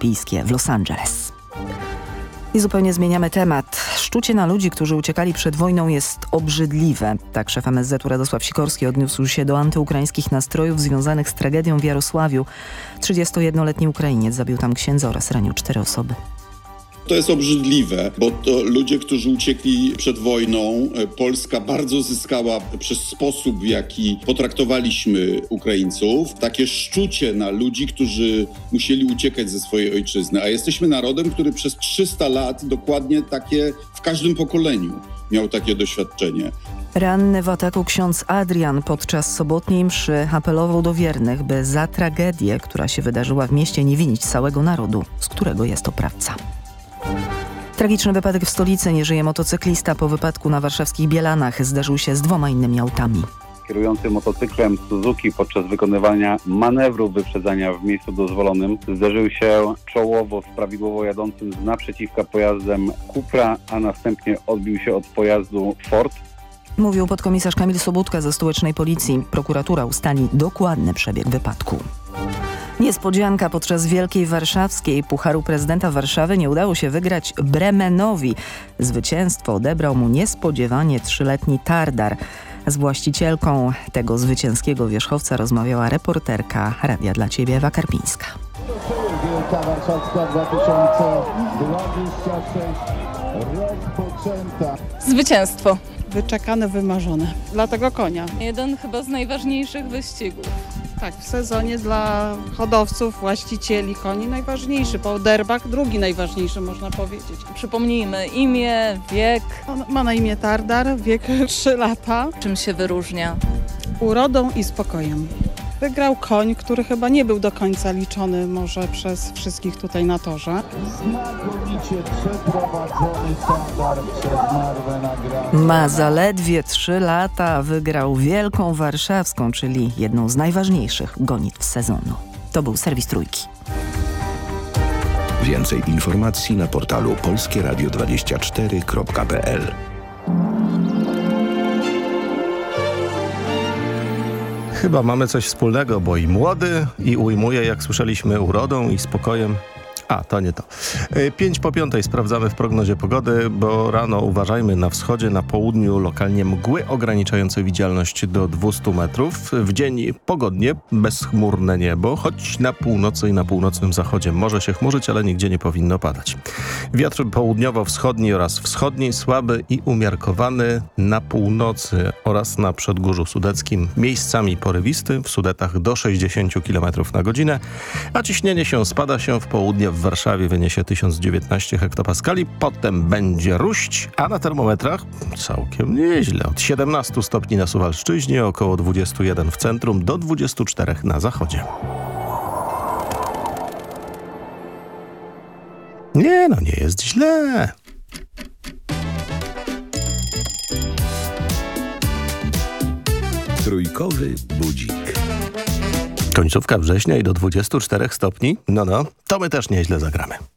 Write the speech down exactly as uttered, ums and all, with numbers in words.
Olimpijskie w Los Angeles. I zupełnie zmieniamy temat. Szczucie na ludzi, którzy uciekali przed wojną, jest obrzydliwe. Tak szef M S Z-u Radosław Sikorski odniósł się do antyukraińskich nastrojów związanych z tragedią w Jarosławiu. trzydziestojednoletni Ukrainiec zabił tam księdza oraz ranił cztery osoby. To jest obrzydliwe, bo to ludzie, którzy uciekli przed wojną, Polska bardzo zyskała przez sposób, w jaki potraktowaliśmy Ukraińców. Takie szczucie na ludzi, którzy musieli uciekać ze swojej ojczyzny. A jesteśmy narodem, który przez trzysta lat dokładnie takie w każdym pokoleniu miał takie doświadczenie. Ranny w ataku ksiądz Adrian podczas sobotniej mszy apelował do wiernych, by za tragedię, która się wydarzyła w mieście, nie winić całego narodu, z którego jest oprawca. Tragiczny wypadek w stolicy. Nie żyje motocyklista po wypadku na warszawskich Bielanach. Zdarzył się z dwoma innymi autami. Kierujący motocyklem Suzuki podczas wykonywania manewru wyprzedzania w miejscu dozwolonym zderzył się czołowo z prawidłowo jadącym z naprzeciwka pojazdem Cupra, a następnie odbił się od pojazdu Ford. Mówił podkomisarz Kamil Sobótka ze stołecznej policji. Prokuratura ustali dokładny przebieg wypadku. Niespodzianka podczas Wielkiej Warszawskiej Pucharu Prezydenta Warszawy nie udało się wygrać Bremenowi. Zwycięstwo odebrał mu niespodziewanie trzyletni Tardar. Z właścicielką tego zwycięskiego wierzchowca rozmawiała reporterka Radia dla Ciebie Ewa Karpińska. Wielka Warszawska dwa tysiące dwadzieścia sześć rozpoczęta. Zwycięstwo. Wyczekane, wymarzone. Dla tego konia. Jeden chyba z najważniejszych wyścigów. Tak, w sezonie dla hodowców, właścicieli koni najważniejszy. Po derbach drugi najważniejszy, można powiedzieć. Przypomnijmy imię, wiek. On ma na imię Tardar, wiek trzy lata. Czym się wyróżnia? Urodą i spokojem. Wygrał koń, który chyba nie był do końca liczony może przez wszystkich tutaj na torze. Znakomicie przeprowadzony Tardar przez Marwę nagrany. Ma zaledwie trzy lata, wygrał Wielką Warszawską, czyli jedną z najważniejszych gonitw sezonu. To był serwis Trójki. Więcej informacji na portalu polskie radio dwadzieścia cztery kropka p l. Chyba mamy coś wspólnego, bo i młody, i ujmuje, jak słyszeliśmy, urodą i spokojem. A, to nie to. Pięć po piątej sprawdzamy w prognozie pogody, bo rano uważajmy na wschodzie, na południu lokalnie mgły ograniczające widzialność do dwustu metrów. W dzień pogodnie, bezchmurne niebo, choć na północy i na północnym zachodzie może się chmurzyć, ale nigdzie nie powinno padać. Wiatr południowo-wschodni oraz wschodni słaby i umiarkowany na północy oraz na Przedgórzu Sudeckim. Miejscami porywisty, w Sudetach do sześćdziesięciu kilometrów na godzinę, a ciśnienie się spada się w południe. W Warszawie wyniesie tysiąc dziewiętnaście hektopaskali, potem będzie ruść, a na termometrach całkiem nieźle. Od siedemnastu stopni na Suwalszczyźnie, około dwudziestu jeden w centrum, do dwudziestu czterech na zachodzie. Nie no, nie jest źle. Trójkowy budzik. Końcówka września i do dwudziestu czterech stopni? No, no, to my też nieźle zagramy.